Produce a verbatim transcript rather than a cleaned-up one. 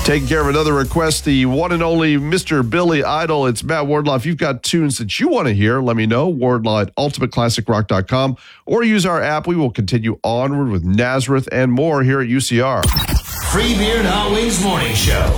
Taking care of another request, the one and only Mister Billy Idol. It's Matt Wardlaw. If you've got tunes that you want to hear, let me know. Wardlaw at ultimate classic rock dot com or use our app. We will continue onward with Nazareth and more here at U C R. Free Beer and Hot Wings Morning Show.